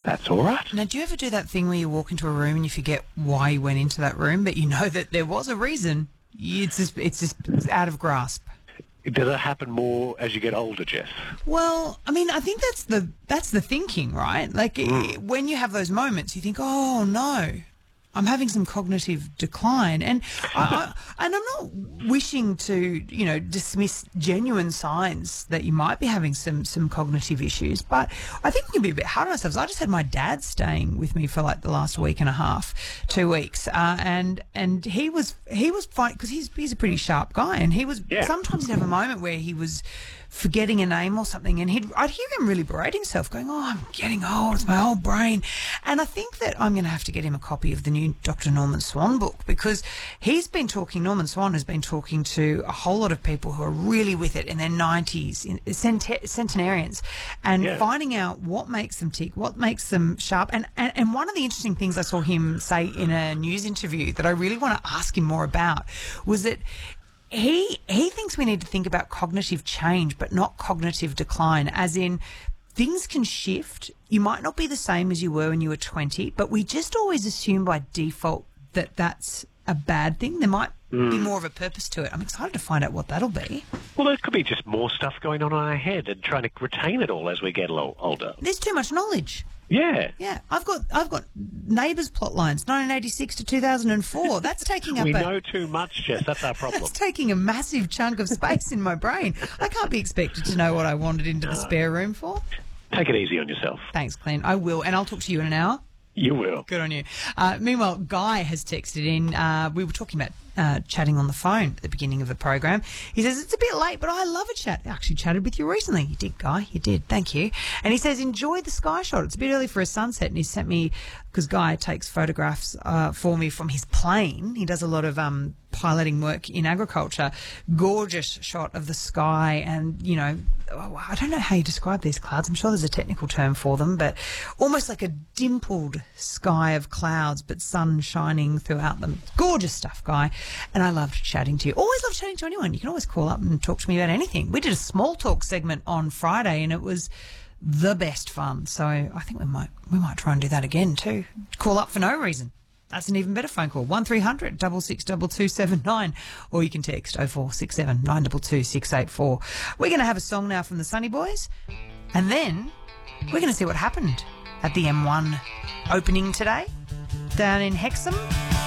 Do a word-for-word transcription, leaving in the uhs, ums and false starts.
That's all right. Now, do you ever do that thing where you walk into a room and you forget why you went into that room, but you know that there was a reason? It's just, it's just out of grasp. Does it happen more as you get older, Jess? Well, I mean, I think that's the that's the thinking, right? Like mm. when you have those moments, you think, "Oh no, I'm having some cognitive decline," and I, I, and I'm not wishing to, you know, dismiss genuine signs that you might be having some some cognitive issues, but I think we can be a bit hard on ourselves. I just had my dad staying with me for like the last week and a half, two weeks, uh, and and he was he was fine because he's he's a pretty sharp guy, and he was yeah. sometimes he'd have a moment where he was forgetting a name or something, and he'd, I'd hear him really berate himself, going, "Oh, I'm getting old, it's my old brain." And I think that I'm going to have to get him a copy of the new Doctor Norman Swan book, because he's been talking, Norman Swan has been talking to a whole lot of people who are really with it in their nineties, in, cent- centenarians, and yeah. finding out what makes them tick, what makes them sharp. And, and, and one of the interesting things I saw him say in a news interview that I really want to ask him more about was that He he thinks we need to think about cognitive change, but not cognitive decline, as in things can shift. You might not be the same as you were when you were twenty, but we just always assume by default that that's a bad thing. There might mm. be more of a purpose to it. I'm excited to find out what that'll be. Well, there could be just more stuff going on in our head and trying to retain it all as we get a little older. There's too much knowledge. Yeah. Yeah. I've got I've got Neighbours plot lines, nineteen eighty-six to two thousand four. That's taking up we a... We know too much, Jess. That's our problem. That's taking a massive chunk of space in my brain. I can't be expected to know what I wandered into the spare room for. Take it easy on yourself. Thanks, Glenn. I will, and I'll talk to you in an hour. You will. Good on you. Uh, meanwhile, Guy has texted in. Uh, we were talking about uh, chatting on the phone at the beginning of the program. He says, it's a bit late, but I love a chat. I actually chatted with you recently. You did, Guy. You did. Thank you. And he says, enjoy the sky shot. It's a bit early for a sunset. And he sent me, because Guy takes photographs uh, for me from his plane. He does a lot of um, piloting work in agriculture. Gorgeous shot of the sky, and, you know, I don't know how you describe these clouds. I'm sure there's a technical term for them, but almost like a dimpled sky of clouds, but sun shining throughout them. Gorgeous stuff, Guy. And I loved chatting to you. Always love chatting to anyone. You can always call up and talk to me about anything. We did a small talk segment on Friday, and it was the best fun. So I think we might we might try and do that again too. Call up for no reason. That's an even better phone call. one three hundred six six two two seven nine, or you can text oh four six seven nine two two six eight four. We're going to have a song now from the Sunny Boys, and then we're going to see what happened at the M one opening today down in Hexham.